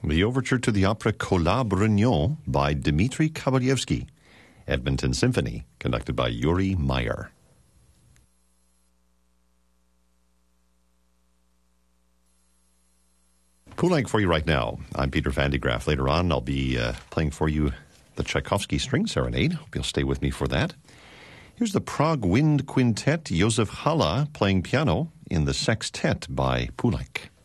The overture to the opera Collab Brugnon by Dmitri Kabalyevsky. Edmonton Symphony, conducted by Yuri Meyer. Poulenc for you right now. I'm Peter Van de Graaff. Later on, I'll be playing for you the Tchaikovsky String Serenade. Hope you'll stay with me for that. Here's the Prague Wind Quintet, Josef Hala playing piano in the Sextet by Poulenc.